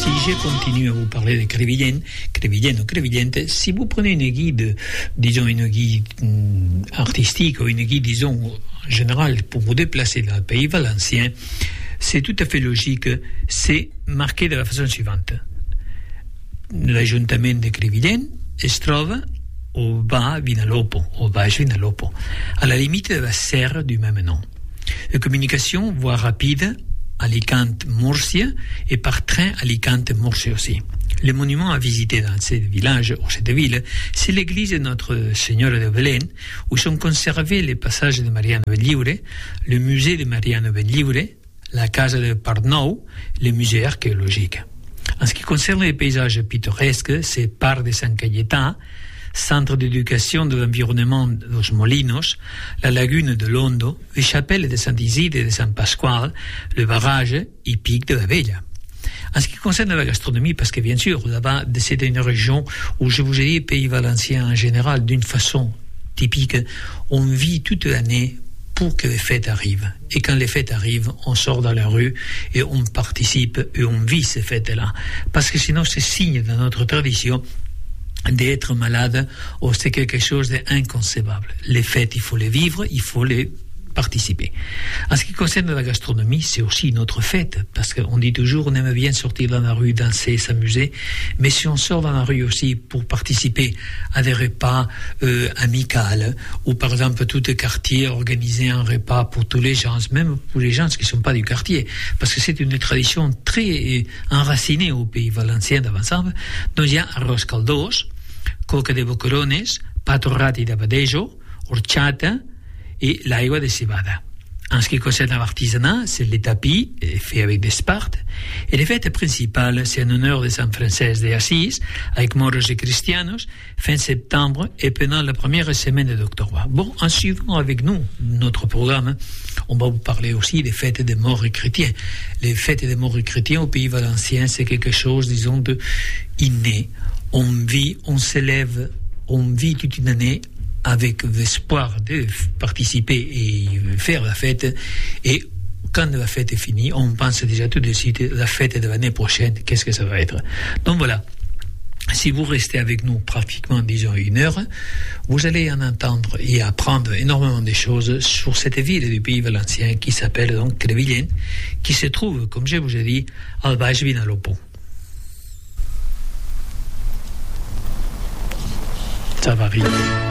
si je continue à vous parler de Crevillent ou Crevillente, si vous prenez une guide, disons une guide artistique ou une guide, disons, en général, pour vous déplacer dans le pays valencien, c'est tout à fait logique, c'est marqué de la façon suivante. L'Ajuntament de Crevillent es troba au bas Vinaloppo, au baix Vinaloppo, à la limite de la serre du même nom. La communication, voie rapide, Alicante-Murcia et par train Alicante-Murcia aussi. Le monument à visiter dans ce village ou cette ville, c'est l'église de Notre Seigneur de Belén, où sont conservés les passages de Mariano Benlliure, le musée de Mariano Benlliure, la Casa de Parnou, le musée archéologique. En ce qui concerne les paysages pittoresques, c'est Parc de San Cayetà, centre d'éducation de l'environnement dos Molinos, la lagune de Londo, les chapelles de Saint-Isidre et de Saint Pasquale, le barrage et pic de la Vella. En ce qui concerne la gastronomie, parce que bien sûr, là-bas, c'est une région où je vous ai dit, pays valencien en général, d'une façon typique, on vit toute l'année pour que les fêtes arrivent. Et quand les fêtes arrivent, on sort dans la rue et on participe et on vit ces fêtes-là. Parce que sinon, c'est signe de notre tradition d'être malade, ou c'est quelque chose d'inconcevable. Les fêtes, il faut les vivre, il faut les participer. En ce qui concerne la gastronomie, c'est aussi notre fête, parce qu'on dit toujours, on aime bien sortir dans la rue, danser, s'amuser, mais si on sort dans la rue aussi pour participer à des repas amicaux, ou par exemple tout le quartier organiser un repas pour tous les gens, même pour les gens qui ne sont pas du quartier, parce que c'est une tradition très enracinée au pays valencien d'avant-ensemble. Donc il y a arroz caldos, coca de boquerones, pa torrati d'abadejo, horchata, et l'aigua de cebada. En ce qui concerne l'artisanat, c'est les tapis faits avec des spartes. Et les fêtes principales, c'est en honneur de Saint Francis de Assise, avec moros et cristianos, fin septembre et pendant la première semaine d'octobre. Bon, en suivant avec nous notre programme, on va vous parler aussi des fêtes des morts et chrétiens. Les fêtes des morts et chrétiens au pays valencien, c'est quelque chose, disons, de inné. On vit, on s'élève, on vit toute une année avec l'espoir de participer et faire la fête, et quand la fête est finie, on pense déjà tout de suite la fête de l'année prochaine, qu'est-ce que ça va être. Donc voilà, si vous restez avec nous pratiquement, disons, 1 heure, vous allez en entendre et apprendre énormément de choses sur cette ville du pays valencien qui s'appelle donc Crevillent, qui se trouve, comme je vous ai dit, al baix Vinaloppo. Ça va arriver.